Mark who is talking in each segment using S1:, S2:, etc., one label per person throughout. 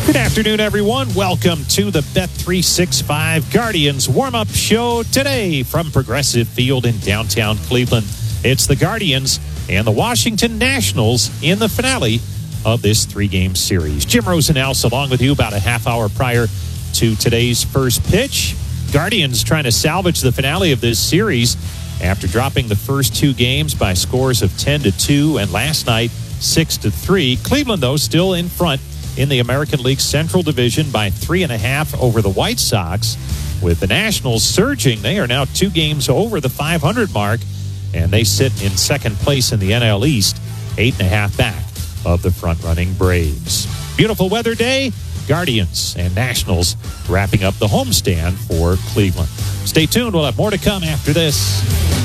S1: Good afternoon, everyone. Welcome to the Bet365 Guardians warm-up show today from Progressive Field in downtown Cleveland. It's the Guardians and the Washington Nationals in the finale of this three-game series. Jim Rosenhaus along with you about a half hour prior to today's first pitch. Guardians trying to salvage the finale of this series after dropping the first two games by scores of 10-2 and last night 6-3. Cleveland, though, still in front in the American League Central Division by 3.5 over the White Sox. With the Nationals surging, they are now 2 games over the 500 mark, and they sit in second place in the NL East, 8.5 back of the front-running Braves. Beautiful weather day, Guardians and Nationals wrapping up the homestand for Cleveland. Stay tuned, we'll have more to come after this.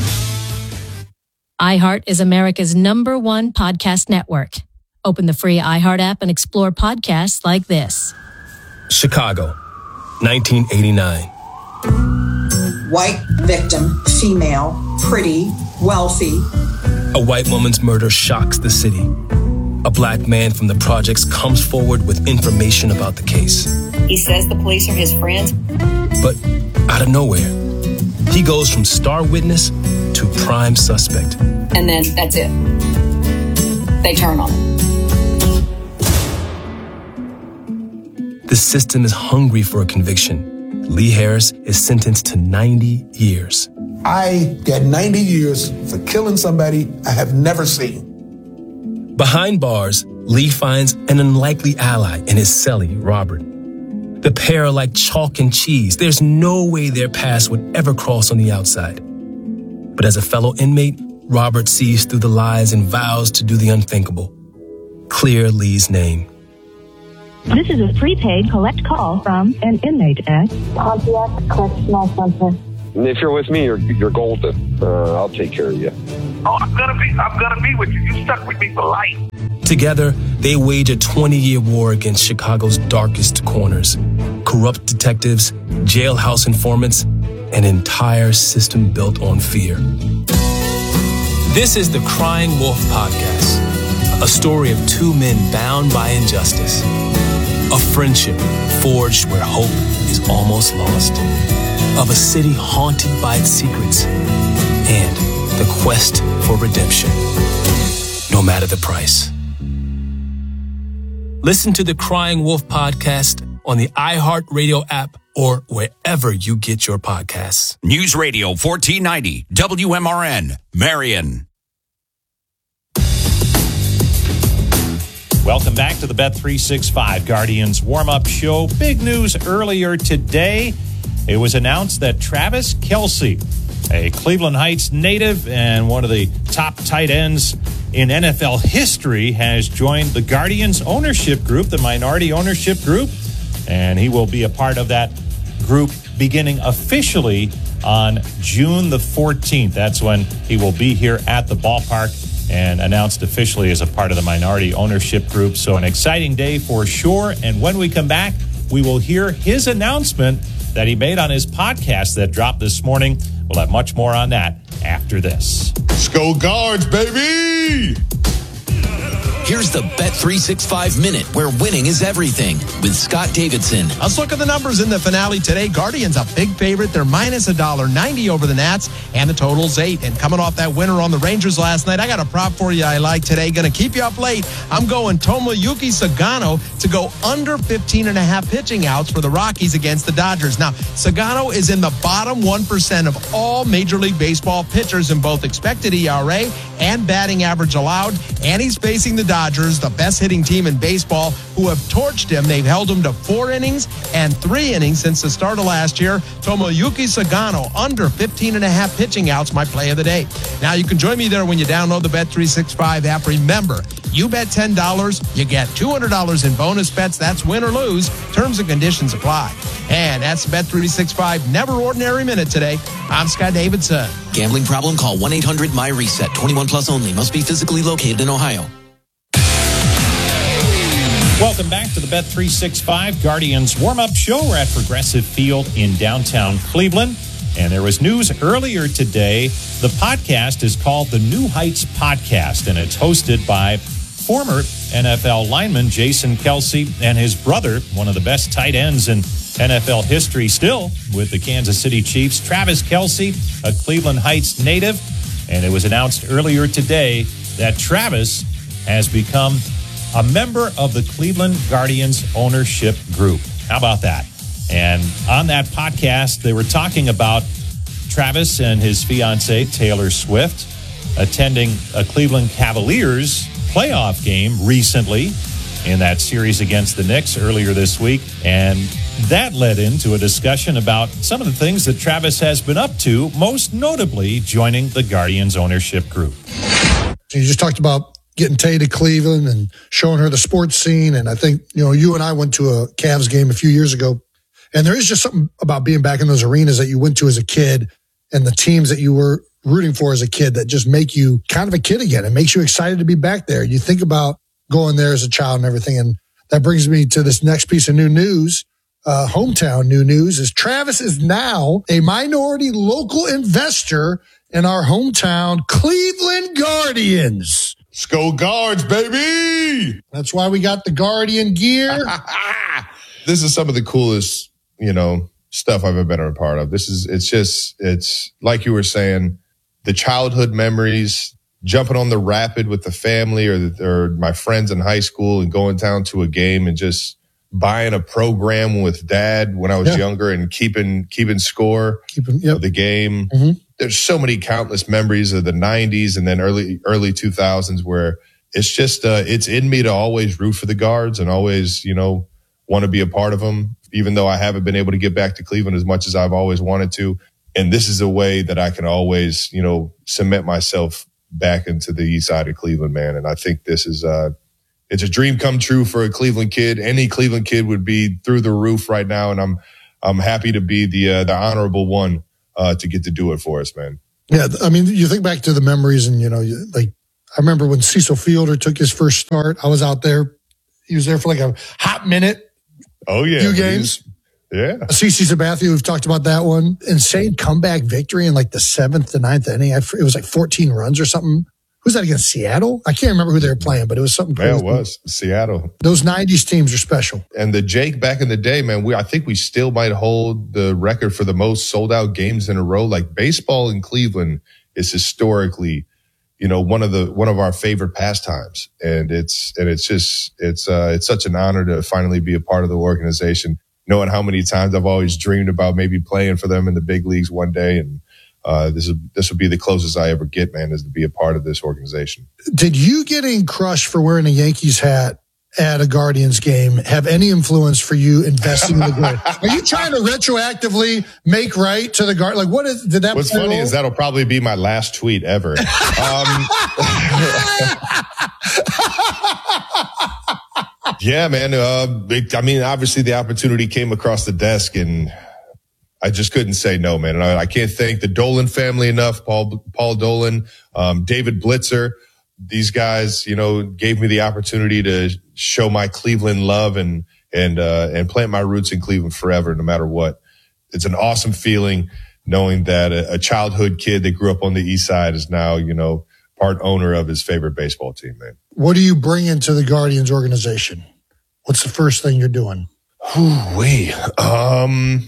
S2: iHeart is America's #1 podcast network. Open the free iHeart app and explore podcasts like this.
S3: Chicago, 1989.
S4: White victim, female, pretty, wealthy.
S3: A white woman's murder shocks the city. A black man from the projects comes forward with information about the case.
S5: He says the police are his friends.
S3: But out of nowhere, he goes from star witness to prime suspect.
S5: And then that's it. They turn on him.
S3: The system is hungry for a conviction. Lee Harris is sentenced to 90 years.
S6: I get 90 years for killing somebody I have never seen.
S3: Behind bars, Lee finds an unlikely ally in his cellie, Robert. The pair are like chalk and cheese. There's no way their paths would ever cross on the outside. But as a fellow inmate, Robert sees through the lies and vows to do the unthinkable. Clear Lee's name.
S7: This is a prepaid collect call from an inmate at
S8: Pontiac Correctional Center.
S9: If you're with me, you're golden. I'll take care of you.
S10: Oh, I'm gonna be with you. You stuck with me for life.
S3: Together, they wage a 20-year war against Chicago's darkest corners. Corrupt detectives, jailhouse informants, an entire system built on fear. This is the Crying Wolf Podcast, a story of 2 men bound by injustice. A friendship forged where hope is almost lost. Of a city haunted by its secrets. And the quest for redemption, no matter the price. Listen to the Crying Wolf Podcast on the iHeartRadio app or wherever you get your podcasts.
S11: News Radio 1490, WMRN, Marion.
S1: Welcome back to the Bet365 Guardians warm-up show. Big news earlier today. It was announced that Travis Kelce, a Cleveland Heights native and one of the top tight ends in NFL history, has joined the Guardians ownership group, the minority ownership group, and he will be a part of that group beginning officially on June the 14th. That's when he will be here at the ballpark and announced officially as a part of the minority ownership group. So an exciting day for sure. And when we come back, we will hear his announcement that he made on his podcast that dropped this morning. We'll have much more on that after this.
S12: Let's go Guards, baby!
S13: Here's the Bet365 Minute, where winning is everything, with Scott Davidson.
S14: Let's look at the numbers in the finale today. Guardians a big favorite. They're minus $1.90 over the Nats, and the total's 8. And coming off that winner on the Rangers last night, I got a prop for you I like today. Going to keep you up late. I'm going Tomoyuki Sagano to go under 15.5 pitching outs for the Rockies against the Dodgers. Now, Sagano is in the bottom 1% of all Major League Baseball pitchers in both expected ERA and batting average allowed, and he's facing the Dodgers, the best hitting team in baseball, who have torched him. They've held him to 4 innings and 3 innings since the start of last year. Tomoyuki Sagano, under 15.5 pitching outs, my play of the day. Now, you can join me there when you download the Bet365 app. Remember, you bet $10, you get $200 in bonus bets. That's win or lose. Terms and conditions apply. And that's the Bet365 Never Ordinary Minute today. I'm Scott Davidson.
S13: Gambling problem? Call 1-800-MY-RESET. 21 plus only. Must be physically located in Ohio.
S1: Welcome back to the Bet365 Guardians warm-up show. We're at Progressive Field in downtown Cleveland. And there was news earlier today. The podcast is called the New Heights Podcast, and it's hosted by former NFL lineman Jason Kelce and his brother, one of the best tight ends in NFL history still with the Kansas City Chiefs, Travis Kelce, a Cleveland Heights native. And it was announced earlier today that Travis has become a member of the Cleveland Guardians ownership group. How about that? And on that podcast, they were talking about Travis and his fiancee, Taylor Swift, attending a Cleveland Cavaliers playoff game recently in that series against the Knicks earlier this week. And that led into a discussion about some of the things that Travis has been up to, most notably joining the Guardians ownership group.
S15: You just talked about getting Tay to Cleveland and showing her the sports scene. And I think, you and I went to a Cavs game a few years ago. And there is just something about being back in those arenas that you went to as a kid and the teams that you were rooting for as a kid that just make you kind of a kid again. It makes you excited to be back there. You think about going there as a child and everything. And that brings me to this next piece of new news. Hometown new news is Travis is now a minority local investor in our hometown Cleveland Guardians.
S12: Go Guards, baby!
S15: That's why we got the Guardian gear.
S12: This is some of the coolest, stuff I've ever been a part of. It's like you were saying, the childhood memories, jumping on the Rapid with the family or my friends in high school and going down to a game and just buying a program with Dad when I was younger and keeping score of the game. Mm-hmm. There's so many countless memories of the 90s and then early 2000s where it's just it's in me to always root for the Guards and always, want to be a part of them, even though I haven't been able to get back to Cleveland as much as I've always wanted to. And this is a way that I can always, cement myself back into the east side of Cleveland, man. And I think this is it's a dream come true for a Cleveland kid. Any Cleveland kid would be through the roof right now. And I'm happy to be the honorable one to get to do it for us, man.
S15: Yeah. I mean, you think back to the memories and, I remember when Cecil Fielder took his first start, I was out there. He was there for like a hot minute.
S12: Oh, yeah.
S15: Few games.
S12: Yeah.
S15: CeCe Sabathia, we've talked about that one. Insane comeback victory in like the 7th to 9th inning. It was like 14 runs or something. Who's that against? Seattle? I can't remember who they were playing, but it was something crazy.
S12: Yeah, it was. Seattle.
S15: Those 90s teams are special.
S12: And the Jake back in the day, man, I think we still might hold the record for the most sold out games in a row. Like baseball in Cleveland is historically, one of our favorite pastimes. And it's such an honor to finally be a part of the organization, knowing how many times I've always dreamed about maybe playing for them in the big leagues one day. And this would be the closest I ever get, man, is to be a part of this organization.
S15: Did you getting crushed for wearing a Yankees hat at a Guardians game have any influence for you investing in the Guardians? Are you trying to retroactively make right to the Guard? Like, did that?
S12: What's funny is that'll probably be my last tweet ever. Yeah, man. Obviously the opportunity came across the desk and I just couldn't say no, man. And I can't thank the Dolan family enough. Paul Dolan, David Blitzer. These guys, gave me the opportunity to show my Cleveland love and plant my roots in Cleveland forever, no matter what. It's an awesome feeling knowing that a childhood kid that grew up on the east side is now, part owner of his favorite baseball team, man.
S15: What do you bring into the Guardians organization? What's the first thing you're doing?
S12: I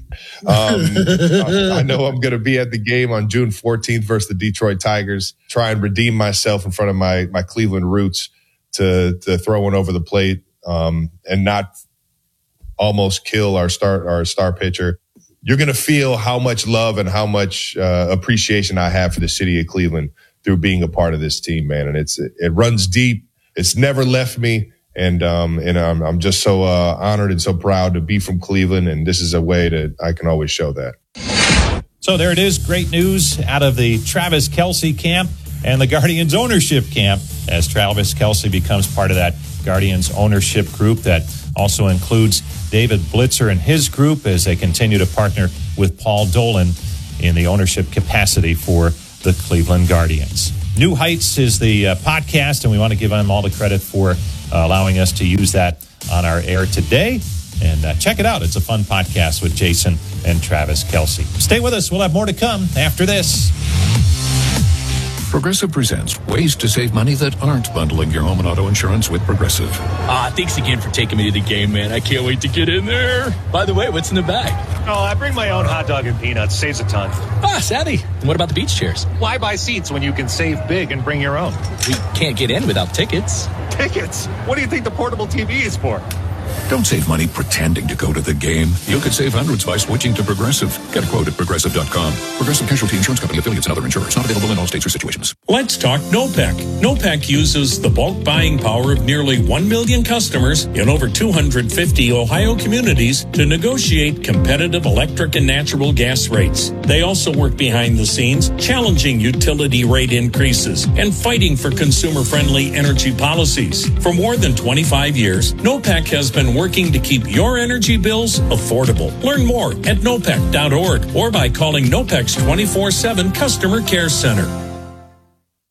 S12: know I'm going to be at the game on June 14th versus the Detroit Tigers. Try and redeem myself in front of my Cleveland roots to throw one over the plate and not almost kill our star pitcher. You're going to feel how much love and how much appreciation I have for the city of Cleveland through being a part of this team, man. And it runs deep. It's never left me. And I'm just so honored and so proud to be from Cleveland. And this is a way that I can always show that.
S1: So there it is. Great news out of the Travis Kelce camp and the Guardians ownership camp as Travis Kelce becomes part of that Guardians ownership group that also includes David Blitzer and his group as they continue to partner with Paul Dolan in the ownership capacity for the Cleveland Guardians. New Heights is the podcast, and we want to give them all the credit for allowing us to use that on our air today. And check it out. It's a fun podcast with Jason and Travis Kelce. Stay with us. We'll have more to come after this.
S16: Progressive presents ways to save money that aren't bundling your home and auto insurance with Progressive.
S17: Thanks again for taking me to the game, man. I can't wait to get in there. By the way, what's in the bag?
S18: Oh, I bring my own hot dog and peanuts. Saves a ton.
S17: Savvy. And what about the beach chairs?
S18: Why buy seats when you can save big and bring your own?
S17: We can't get in without tickets.
S18: Tickets? What do you think the portable TV is for?
S16: Don't save money pretending to go to the game. You could save hundreds by switching to Progressive. Get a quote at Progressive.com. Progressive Casualty Insurance Company, affiliates, and other insurers. Not available in all states or situations.
S19: Let's talk NOPEC. NOPEC uses the bulk buying power of nearly 1 million customers in over 250 Ohio communities to negotiate competitive electric and natural gas rates. They also work behind the scenes, challenging utility rate increases and fighting for consumer-friendly energy policies. For more than 25 years, NOPEC has been working to keep your energy bills affordable. Learn more at nopec.org or by calling NOPEC's 24/7 Customer Care Center.